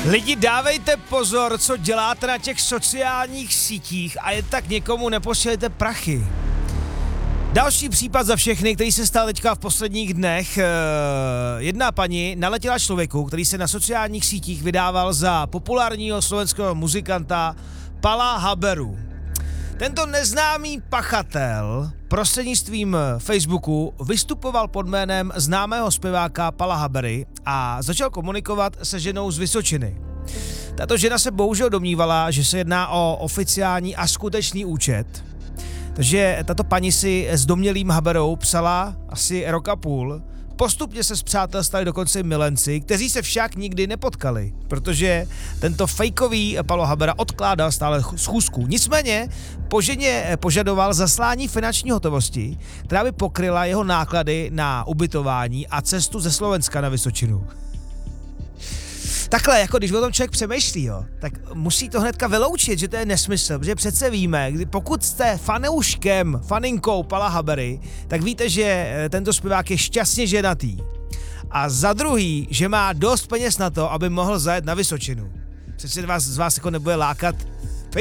Lidi, dávejte pozor, co děláte na těch sociálních sítích a jen tak někomu neposílejte prachy. Další případ za všechny, který se stal teďka v posledních dnech. Jedna paní naletěla člověku, který se na sociálních sítích vydával za populárního slovenského muzikanta Pala Haberu. Tento neznámý pachatel prostřednictvím Facebooku vystupoval pod jménem známého zpěváka Pala Habery a začal komunikovat se ženou z Vysočiny. Tato žena se bohužel domnívala, že se jedná o oficiální a skutečný účet, takže tato paní si s domnělým Haberou psala asi rok a půl. Postupně se spřátelstali dokonce milenci, kteří se však nikdy nepotkali, protože tento fejkový Palo Habera odkládal stále schůzku. Nicméně po ženě požadoval zaslání finanční hotovosti, která by pokryla jeho náklady na ubytování a cestu ze Slovenska na Vysočinu. Takhle, jako když o tom člověk přemýšlí, jo, tak musí to hnedka vyloučit, že to je nesmysl, protože přece víme, pokud jste faninkou Pala Habery, tak víte, že tento zpěvák je šťastně ženatý. A za druhý, že má dost peněz na to, aby mohl zajet na Vysočinu. Přece z vás jako nebude lákat